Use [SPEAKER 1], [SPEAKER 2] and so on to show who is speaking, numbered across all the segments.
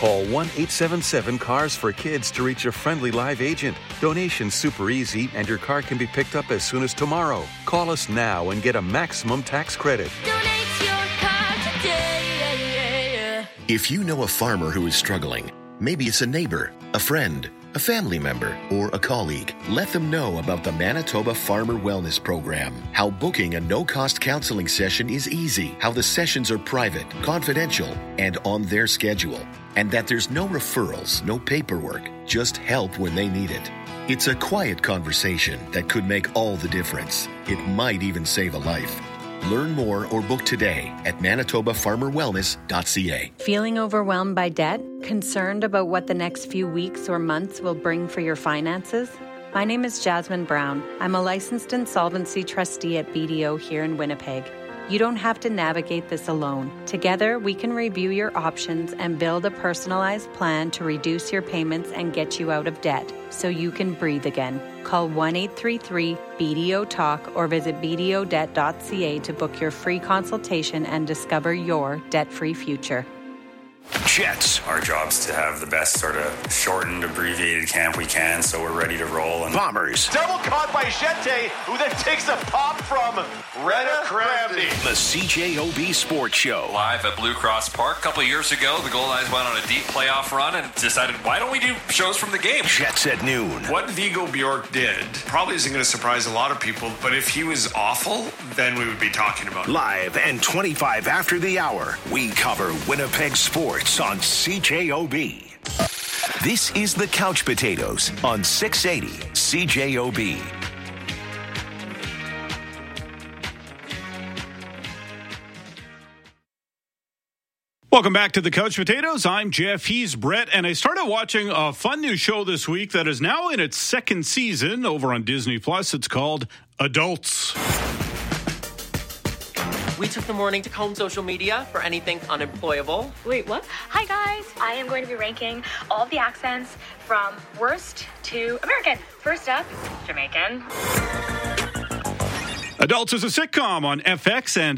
[SPEAKER 1] Call 1-877-CARS for Kids to reach a friendly live agent. Donation's super easy, and your car can be picked up as soon as tomorrow. Call us now and get a maximum tax credit.
[SPEAKER 2] Donate your car today.
[SPEAKER 3] If you know a farmer who is struggling, maybe it's a neighbor, a friend, a family member, or a colleague, let them know about the Manitoba Farmer Wellness Program. How booking a no-cost counseling session is easy. How the sessions are private, confidential, and on their schedule. And that there's no referrals, no paperwork, just help when they need it. It's a quiet conversation that could make all the difference. It might even save a life. Learn more or book today at manitobafarmerwellness.ca.
[SPEAKER 4] Feeling overwhelmed by debt? Concerned about what the next few weeks or months will bring for your finances? My name is Jasmine Brown. I'm a licensed insolvency trustee at BDO here in Winnipeg. You don't have to navigate this alone. Together, we can review your options and build a personalized plan to reduce your payments and get you out of debt so you can breathe again. Call 1-833-BDO-TALK or visit bdodebt.ca to book your free consultation and discover your debt-free future.
[SPEAKER 5] Jets. Our job's to have the best sort of shortened, abbreviated camp we can, so we're ready to roll. And
[SPEAKER 6] Bombers.
[SPEAKER 7] Double caught by Jete, who then takes a pop from Rena Kramdy.
[SPEAKER 6] The CJOB Sports Show.
[SPEAKER 8] Live at Blue Cross Park. A couple of years ago, the Goldeyes went on a deep playoff run and decided, why don't we do shows from the game?
[SPEAKER 6] Jets at noon.
[SPEAKER 9] What Viggo Bjork did probably isn't going to surprise a lot of people, but if he was awful, then we would be talking about it.
[SPEAKER 6] Live and 25 after the hour, we cover Winnipeg sports on CJOB. This is the Couch Potatoes on 680 CJOB.
[SPEAKER 10] Welcome back to the Couch Potatoes. I'm Jeff. He's Brett. And I started watching a fun new show this week that is now in its second season over on Disney+. It's called Adults.
[SPEAKER 11] We took the morning to comb social media for anything unemployable.
[SPEAKER 12] Wait, what? Hi, guys. I am going to be ranking all of the accents from worst to American. First up, Jamaican.
[SPEAKER 10] Adults is a sitcom on FX and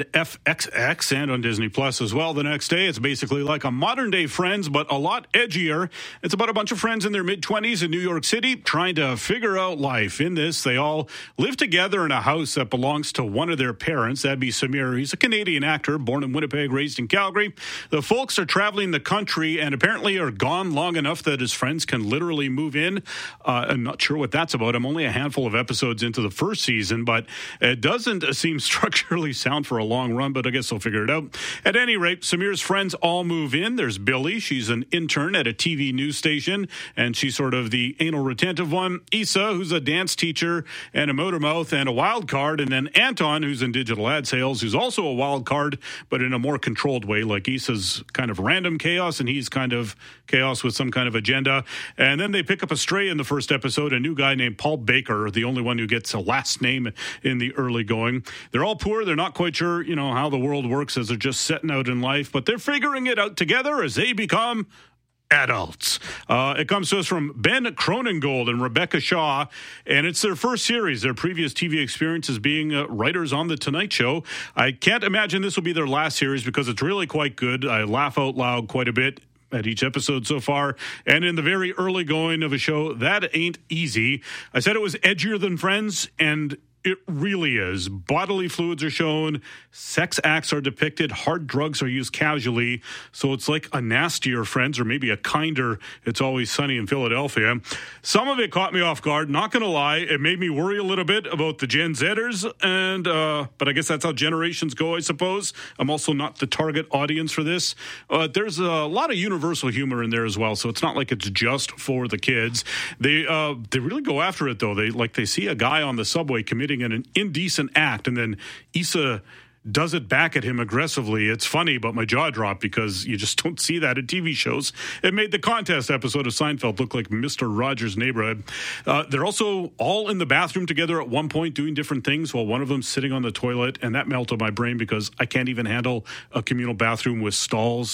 [SPEAKER 10] FXX and on Disney Plus as well. The next day, it's basically like a modern day Friends, but a lot edgier. It's about a bunch of friends in their mid-20s in New York City trying to figure out life. In this, they all live together in a house that belongs to one of their parents. That'd be Samir. He's a Canadian actor, born in Winnipeg, raised in Calgary. The folks are traveling the country and apparently are gone long enough that his friends can literally move in. I'm not sure what that's about. I'm only a handful of episodes into the first season, but it doesn't seem structurally sound for a long run, but I guess they'll figure it out. At any rate, Samir's friends all move in. There's Billy. She's an intern at a TV news station, and she's sort of the anal retentive one. Issa, who's a dance teacher and a motor mouth and a wild card. And then Anton, who's in digital ad sales, who's also a wild card, but in a more controlled way. Like Issa's kind of random chaos, and he's kind of chaos with some kind of agenda. And then they pick up a stray in the first episode, a new guy named Paul Baker, the only one who gets a last name in the early going. They're all poor. They're not quite sure, how the world works as they're just setting out in life, but they're figuring it out together as they become adults. It comes to us from Ben Cronengold and Rebecca Shaw, and it's their first series. Their previous TV experience is being writers on The Tonight Show. I can't imagine this will be their last series because it's really quite good. I laugh out loud quite a bit at each episode so far, and in the very early going of a show that ain't easy. I said it was edgier than Friends, and it really is. Bodily fluids are shown, sex acts are depicted, hard drugs are used casually, so it's like a nastier Friends or maybe a kinder It's Always Sunny in Philadelphia. Some of it caught me off guard, not going to lie. It made me worry a little bit about the Gen Zers, but I guess that's how generations go, I suppose. I'm also not the target audience for this. There's a lot of universal humor in there as well, so it's not like it's just for the kids. They really go after it, though. They see a guy on the subway committing an indecent act, and then Issa does it back at him aggressively. It's funny, but my jaw dropped because you just don't see that in TV shows. It made the contest episode of Seinfeld look like Mr. Rogers' Neighborhood. They're also all in the bathroom together at one point doing different things while one of them's sitting on the toilet, and that melted my brain because I can't even handle a communal bathroom with stalls.